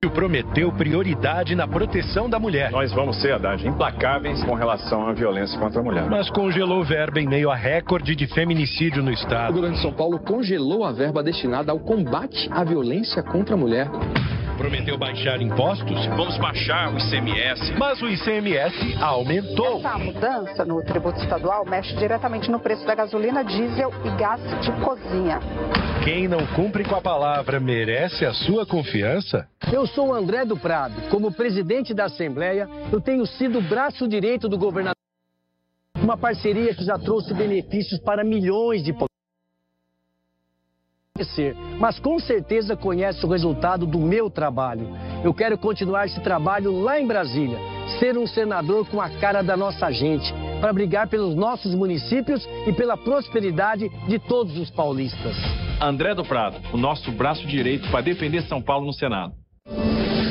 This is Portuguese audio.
prometeu prioridade na proteção da mulher. Nós vamos ser, Haddad, implacáveis com relação à violência contra a mulher. Mas congelou verba em meio a recorde de feminicídio no estado. O governo de São Paulo congelou a verba destinada ao combate à violência contra a mulher. Prometeu baixar impostos. Vamos baixar o ICMS. Mas o ICMS aumentou. Essa mudança no tributo estadual mexe diretamente no preço da gasolina, diesel e gás de cozinha. Quem não cumpre com a palavra merece a sua confiança? Eu sou o André do Prado. Como presidente da Assembleia, eu tenho sido o braço direito do governador. Uma parceria que já trouxe benefícios para milhões de mas com certeza conhece o resultado do meu trabalho. Eu quero continuar esse trabalho lá em Brasília, ser um senador com a cara da nossa gente, para brigar pelos nossos municípios e pela prosperidade de todos os paulistas. André do Prado, o nosso braço direito para defender São Paulo no Senado.